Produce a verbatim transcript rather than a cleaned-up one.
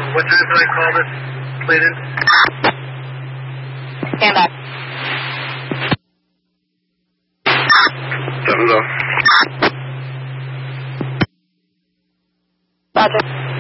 what time did I call this plated? Stand by. Seven, Roger.